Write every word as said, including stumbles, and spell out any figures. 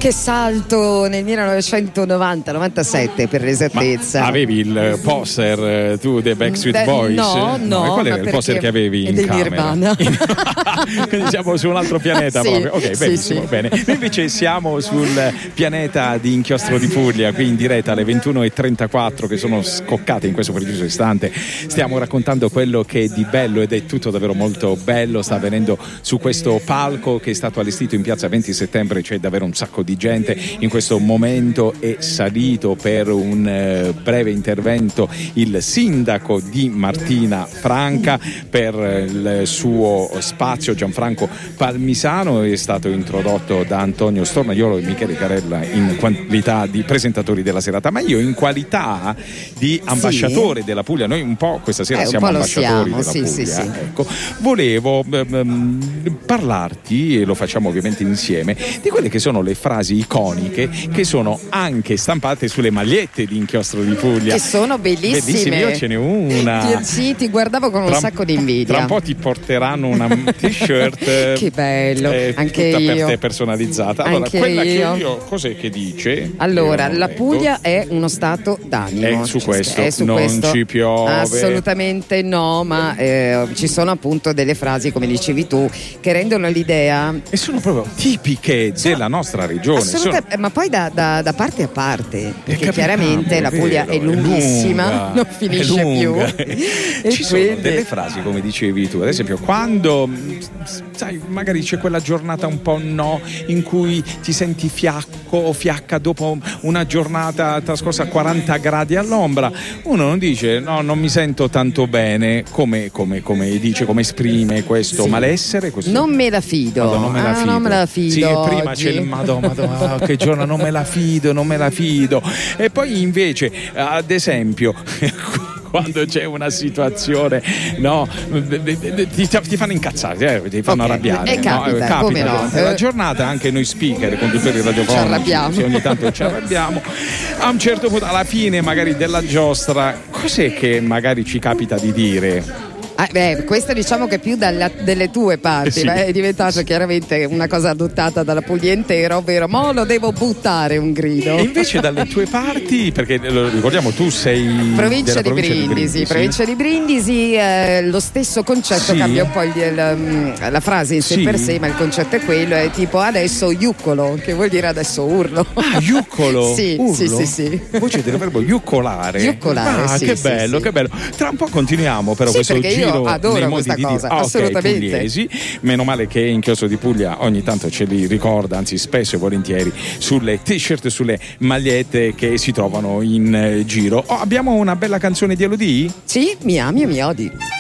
che salto nel millenovecentonovanta novantasette per l'esattezza. Ma avevi il poster tu dei Backstreet Beh, Boys? No, no. E qual era il poster che avevi in dei camera? Nirvana. Quindi siamo su un altro pianeta sì, proprio. Ok, sì, benissimo, sì. bene. Noi invece siamo sul pianeta di Inchiostro di Puglia, qui in diretta alle ventuno e trentaquattro, che sono scoccate in questo preciso istante. Stiamo raccontando quello che di bello, ed è tutto davvero molto bello, sta avvenendo su questo palco che è stato allestito in piazza venti settembre. C'è davvero un sacco di gente in questo momento. È salito per un eh, breve intervento il sindaco di Martina Franca per il suo spazio, Gianfranco Palmisano. È stato introdotto da Antonio Stornaiolo e Michele Carella in qualità di presentatori della serata, ma io in qualità di ambasciatore sì. della Puglia, noi un po' questa sera eh, siamo ambasciatori siamo, della sì, Puglia, sì, sì. ecco, volevo ehm, parlarti, e lo facciamo ovviamente insieme, di quelle che sono le frasi iconiche che sono anche stampate sulle magliette di Inchiostro di Puglia, che sono bellissime. Bellissime, io ce n'è una. Sì, ti guardavo con un tra, sacco di invidia. Tra un po' ti porteranno una t-shirt che bello, eh, anche tutta io. per te personalizzata. Allora, anche quella io. che io cos'è che dice? Allora, la leggo. Puglia è uno stato d'animo. Eh, su questo è su non questo. ci piove. Assolutamente no, ma eh, ci sono appunto delle frasi, come dicevi tu, che rendono l'idea. E sono proprio tipiche sono, della nostra regione. Assolutamente, sono... ma poi da, da, da parte a parte, perché chiaramente la è Puglia vero, è lunghissima, è lunga, non finisce più. Ci sono quindi... delle frasi, come dicevi tu, ad esempio, quando sai, magari c'è quella giornata un po' no, in cui ti senti fiacco o fiacca dopo una giornata trascorsa a quaranta gradi all'ombra, uno non dice no, non mi sento tanto bene, come, come, come dice, come esprime questo sì. malessere, questo... non me la fido, Madonna, non me la ah, fido. non me la fido sì, e prima oggi. c'è il Madonna, Madonna, che giorno, non me la fido, non me la fido, e poi invece ad esempio quando c'è una situazione no ti, ti fanno incazzare, eh, ti fanno okay. arrabbiare, e capita, no? capita come no? la giornata, anche noi speaker, conduttori radiofonici, ci arrabbiamo, ogni tanto ci arrabbiamo. A un certo punto, alla fine magari della giostra, cos'è che magari ci capita di dire? Ah, beh, questa diciamo che più dalla, delle tue parti, sì. beh, è diventata chiaramente una cosa adottata dalla Puglia intera, ovvero mo lo devo buttare un grido. E invece dalle tue parti, perché lo ricordiamo, tu sei provincia, di, provincia Brindisi, di Brindisi, provincia di Brindisi, eh, lo stesso concetto sì. cambia un po' il, la, la frase in sé sì. per sé, ma il concetto è quello, è tipo adesso iuccolo, che vuol dire adesso urlo. Ah, iuccolo? sì, urlo? sì, sì, sì. Voce del verbo iuccolare. Iuccolare, ah, sì, che sì, bello, sì. che bello. Tra un po' continuiamo però sì, questo perché giro io adoro nei modi questa di cosa, dire. Ah, assolutamente. Okay, pugliesi. Meno male che Inchiostro di Puglia ogni tanto ce li ricorda, anzi spesso e volentieri, sulle t-shirt, sulle magliette che si trovano in eh, giro. Oh, abbiamo una bella canzone di Elodie? Sì, mi ami e mi odi.